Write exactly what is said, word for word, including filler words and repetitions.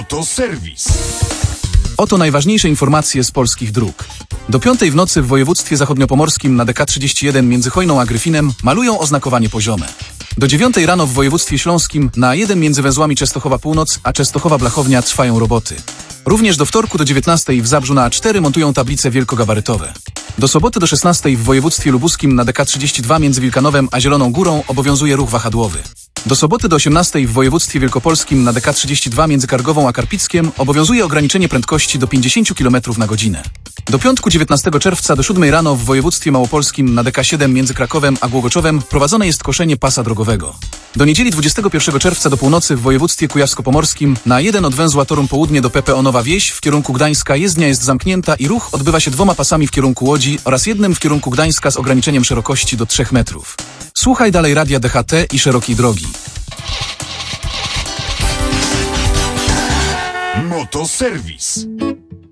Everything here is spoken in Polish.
Motoserwis. Oto najważniejsze informacje z polskich dróg. Do piątej w nocy w województwie zachodniopomorskim na D K trzydzieści jeden między Chojną a Gryfinem malują oznakowanie poziome. Do dziewiątej rano w województwie śląskim na A jeden między węzłami Częstochowa Północ a Częstochowa-Blachownia trwają roboty. Również do wtorku do dziewiętnastej w Zabrzu na A cztery montują tablice wielkogabarytowe. Do soboty do szesnastej w województwie lubuskim na D K trzydzieści dwa między Wilkanowem a Zieloną Górą obowiązuje ruch wahadłowy. Do soboty do osiemnastej w województwie wielkopolskim na D K trzydzieści dwa między Kargową a Karpickiem obowiązuje ograniczenie prędkości do pięćdziesiąt kilometrów na godzinę. Do piątku dziewiętnastego czerwca do siódmej rano w województwie małopolskim na D K siedem między Krakowem a Głogoczowem prowadzone jest koszenie pasa drogowego. Do niedzieli dwudziestego pierwszego czerwca do północy w województwie kujawsko-pomorskim na A jeden od węzła Toruń Południe do P P O Nowa Wieś w kierunku Gdańska jezdnia jest zamknięta i ruch odbywa się dwoma pasami w kierunku Łodzi oraz jednym w kierunku Gdańska z ograniczeniem szerokości do trzech metrów. Słuchaj dalej radia D H T i szerokiej drogi. Motoserwis.